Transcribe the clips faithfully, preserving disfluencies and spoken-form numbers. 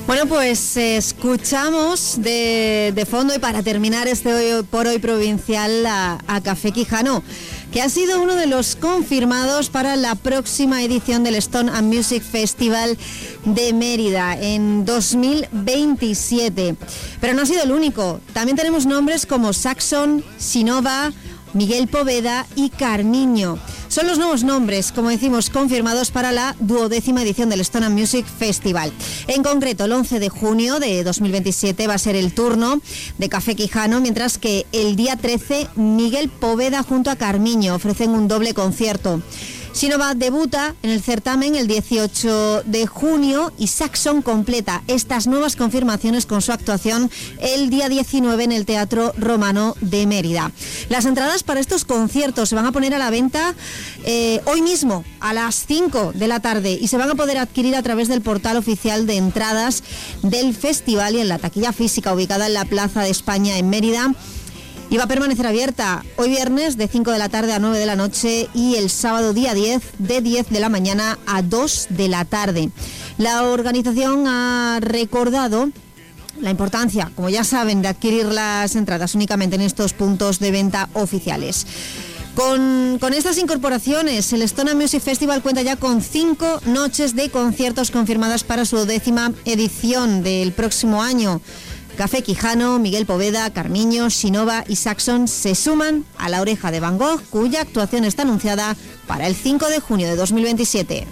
Bueno, pues eh, escuchamos de, de fondo y para terminar este hoy por hoy provincial a, a Café Quijano, que ha sido uno de los confirmados para la próxima edición del Stone and Music Festival de Mérida en dos mil veintisiete. Pero no ha sido el único. También tenemos nombres como Saxon, Sinova, Miguel Poveda y Carmiño. Son los nuevos nombres, como decimos, confirmados para la duodécima edición del Stone and Music Festival. En concreto, el once de junio de dos mil veintisiete va a ser el turno de Café Quijano, mientras que el día trece, Miguel Poveda junto a Carmiño ofrecen un doble concierto. Sinova debuta en el certamen el dieciocho de junio y Saxon completa estas nuevas confirmaciones con su actuación el día diecinueve en el Teatro Romano de Mérida. Las entradas para estos conciertos se van a poner a la venta eh, hoy mismo a las cinco de la tarde y se van a poder adquirir a través del portal oficial de entradas del festival y en la taquilla física ubicada en la Plaza de España en Mérida. Y va a permanecer abierta hoy viernes de cinco de la tarde a nueve de la noche y el sábado día diez de diez de la mañana a dos de la tarde. La organización ha recordado la importancia, como ya saben, de adquirir las entradas únicamente en estos puntos de venta oficiales. Con, con estas incorporaciones, el Stone and Music Festival cuenta ya con cinco noches de conciertos confirmadas para su décima edición del próximo año. Café Quijano, Miguel Poveda, Carmiño, Sinova y Saxon se suman a La Oreja de Van Gogh, cuya actuación está anunciada para el cinco de junio de dos mil veintisiete.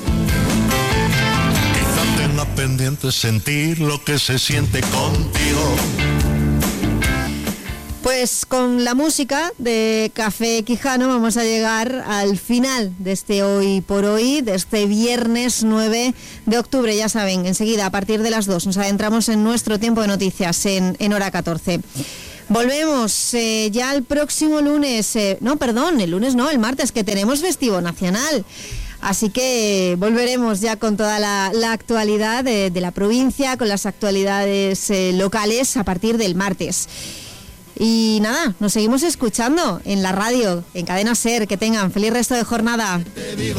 Quizá tenga pendiente sentir lo que se siente contigo. Pues con la música de Café Quijano vamos a llegar al final de este Hoy por Hoy, de este viernes nueve de octubre. Ya saben, enseguida a partir de las dos nos adentramos en nuestro tiempo de noticias en, en hora catorce. Volvemos eh, ya el próximo lunes, eh, no, perdón, el lunes no, el martes, que tenemos festivo nacional. Así que volveremos ya con toda la, la actualidad de, de la provincia, con las actualidades eh, locales a partir del martes. Y nada, nos seguimos escuchando en la radio, en Cadena SER. Que tengan feliz resto de jornada.